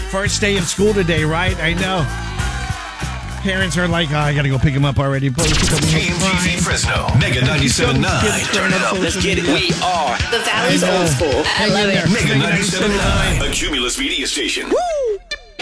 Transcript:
First day of school today, right? I know. Parents are like, I gotta go pick him up already. KMGV Fresno, Mega 97.9. Turn it up. Let's get it. We are the Valley's old school. I love it. Mega 97.9, a Cumulus media station. Woo!